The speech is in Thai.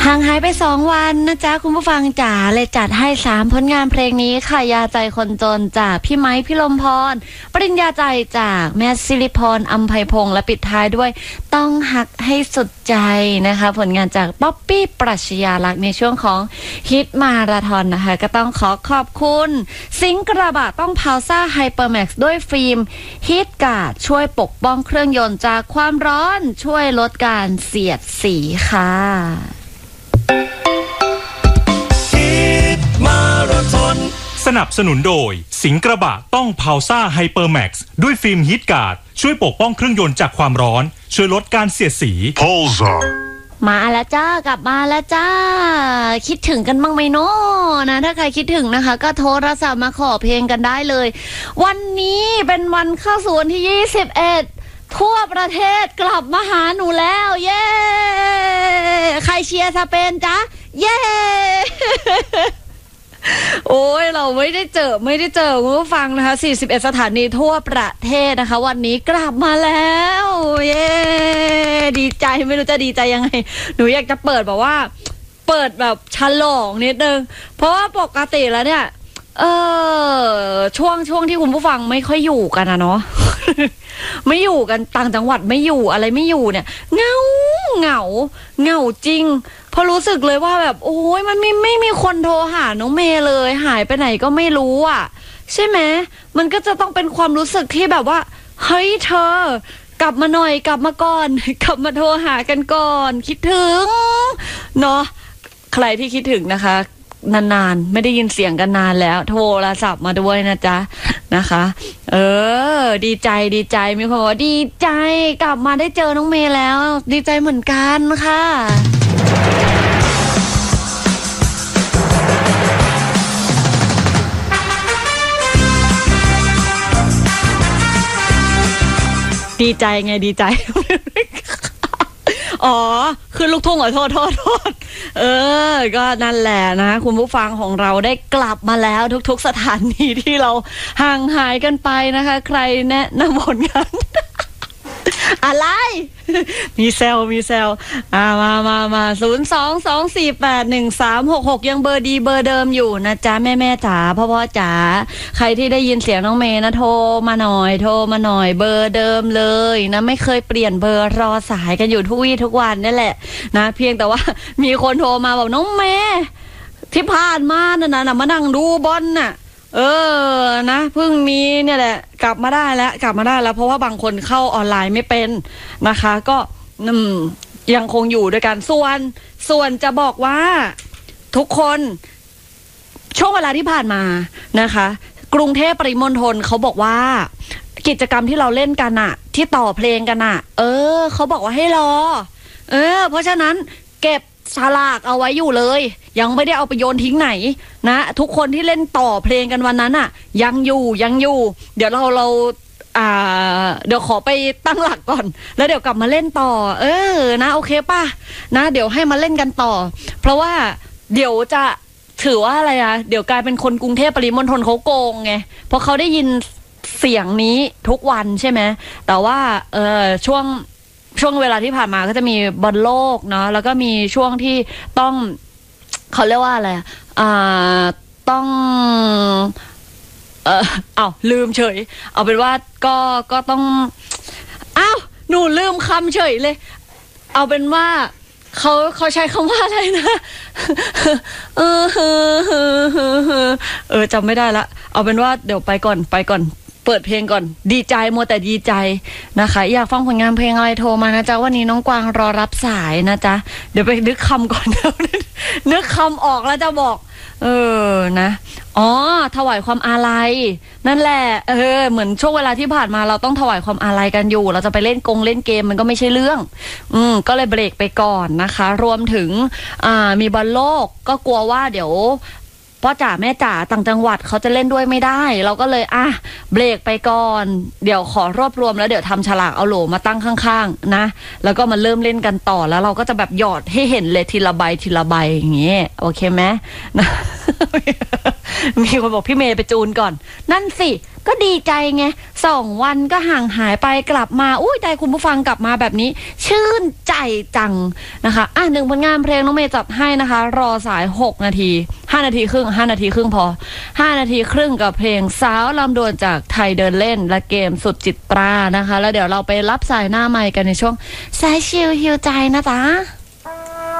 ห่างหายไป2 วันนะจ๊ะคุณผู้ฟังจ๋าเลยจัดให้3 ผลงานเพลงนี้ค่ะยาใจคนจนจากพี่ไม้พี่ลมพรปริญญาใจจากแม่สิริพรอัมไพพงษ์และปิดท้ายด้วยต้องหักให้สุดใจนะคะผลงานจากป๊อปปี้ปรัชญาลักษณ์ในช่วงของฮิตมาราธอนนะคะก็ต้องขอบคุณสิงห์กระบะต้องพาวซ่าไฮเปอร์แม็กซ์ด้วยฟิล์มฮีทการ์ดช่วยปกป้องเครื่องยนต์จากความร้อนช่วยลดการเสียดสีค่ะสนับสนุนโดยสิงห์กระบะต้องพาวซ่าไฮเปอร์แม็กซ์ด้วยฟิล์มฮีทการ์ดช่วยปกป้องเครื่องยนต์จากความร้อนช่วยลดการเสียดสีมาแล้วจ้ากลับมาแล้วจ้าคิดถึงกันบ้างไหมเนาะนะถ้าใครคิดถึงนะคะก็โทรศัพท์มาขอเพลงกันได้เลยวันนี้เป็นวันเข้าสู่วันที่21ทั่วประเทศกลับมาหาหนูแล้วเย้ใครเชียร์สเปนจ๊ะเย้โอ้ยเราไม่ได้เจอคุณผู้ฟังนะคะ41 สถานีทั่วประเทศนะคะวันนี้กลับมาแล้วเย้ดีใจไม่รู้จะดีใจยังไงหนูอยากจะเปิดแบบว่าเปิดแบบฉลองนิดนึงเพราะว่าปกติแล้วเนี่ยช่วงที่คุณผู้ฟังไม่ค่อยอยู่กันนะเนาะ ไม่อยู่กันต่างจังหวัดไม่อยู่อะไรไม่อยู่เนี่ยเหงาจริงพอรู้สึกเลยว่าแบบโอ้ยมันไม่มีคนโทรหาน้องเมย์เลยหายไปไหนก็ไม่รู้อ่ะใช่ไหมมันก็จะต้องเป็นความรู้สึกที่แบบว่าเฮ้ยเธอกลับมาหน่อยกลับมาก่อน กลับมาโทรหากันก่อนคิดถึงเนาะใครที่คิดถึงนะคะนานๆไม่ได้ยินเสียงกันนานแล้วโทรศัพท์มาด้วยนะจ๊ะนะคะดีใจมีคนบอกว่าดีใจกลับมาได้เจอน้องเมย์แล้วดีใจเหมือนกันค่ะดีใจไงดีใจ อ๋อคือลูกทุ่งโทษก็นั่นแหละนะคุณผู้ฟังของเราได้กลับมาแล้วทุกๆสถานีที่เราห่างหายกันไปนะคะใครแนะนำผลงาน อะไรมีเซลมา022481366ยังเบอร์ดีเบอร์เดิมอยู่นะจ๊ะแม่จ๋าพ่อจ๋าใครที่ได้ยินเสียงน้องเมย์นะโทรมาหน่อยเบอร์เดิมเลยนะไม่เคยเปลี่ยนเบอร์รอสายกันอยู่ทุกวี่ทุกวันนี่แหละนะเพียงแต่ว่ามีคนโทรมาบอกน้องเมย์ที่ผ่านมาน่ะมานั่งดูบอลน่ะนะเพิ่งมีเนี่ยแหละกลับมาได้แล้วเพราะว่าบางคนเข้าออนไลน์ไม่เป็นนะคะก็ยังคงอยู่ด้วยกันส่วนจะบอกว่าทุกคนช่วงเวลาที่ผ่านมานะคะกรุงเทพปริมณฑลเขาบอกว่ากิจกรรมที่เราเล่นกันอะที่ต่อเพลงกันอะเขาบอกว่าให้รอเพราะฉะนั้นเก็บฉลากเอาไว้อยู่เลยยังไม่ได้เอาไปโยนทิ้งไหนนะทุกคนที่เล่นต่อเพลงกันวันนั้นอ่ะยังอยู่เดี๋ยวเราเดี๋ยวขอไปตั้งหลักก่อนแล้วเดี๋ยวกลับมาเล่นต่อนะโอเคป่ะนะเดี๋ยวให้มาเล่นกันต่อเพราะว่าเดี๋ยวจะถือว่าอะไรอ่ะเดี๋ยวกลายเป็นคนกรุงเทพปริมณฑลเขาโกงไงเพราะเขาได้ยินเสียงนี้ทุกวันใช่ไหมแต่ว่าช่วงเวลาที่ผ่านมาก็จะมีบอลโลกเนาะแล้วก็มีช่วงที่ต้องเขาเรียกว่าอะไรต้องลืมเฉยเอาเป็นว่าก็ต้องหนูลืมคำเฉยเลยเอาเป็นว่าเขาใช้คำว่าอะไรนะจำไม่ได้ละเอาเป็นว่าเดี๋ยวไปก่อนเปิดเพลงก่อนดีใจมัวแต่ดีใจนะคะอยากฟังผลงานเพลงอะไรโทรมานะจ๊ะวันนี้น้องกวางรอรับสายนะจ๊ะเดี๋ยวไปนึกคำก่อน นึกคำออกแล้วจะบอกนะถวายความอาลัยนั่นแหละเหมือนช่วงเวลาที่ผ่านมาเราต้องถวายความอาลัยกันอยู่เราจะไปเล่นเกมมันก็ไม่ใช่เรื่องก็เลยเบรกไปก่อนนะคะรวมถึงมีบอลโลกก็กลัวว่าเดี๋ยวพ่อจ๋าแม่จ๋าต่างจังหวัดเขาจะเล่นด้วยไม่ได้เราก็เลยเบรกไปก่อนเดี๋ยวขอรวบรวมแล้วเดี๋ยวทำฉลากเอาโหลมาตั้งข้างๆนะแล้วก็มาเริ่มเล่นกันต่อแล้วเราก็จะแบบหยอดให้เห็นเลยทีละใบอย่างเงี้ยโอเคไหมนะ มีคนบอกพี่เมย์ไปจูนก่อนนั่นสิก็ดีใจไง2 วันก็ห่างหายไปกลับมาอุ้ยได้คุณผู้ฟังกลับมาแบบนี้ชื่นใจจังนะคะ1 ผลงานเพลงน้องเมย์จับให้นะคะรอสาย6 นาที5 นาทีครึ่ง5 นาทีครึ่งพอ5 นาทีครึ่งกับเพลงสาวลำดวนจากไทยเดินเล่นและเกมสุดจิตรานะคะแล้วเดี๋ยวเราไปรับสายหน้าไมค์กันในช่วงสายชิลฮิวใจนะจ๊ะ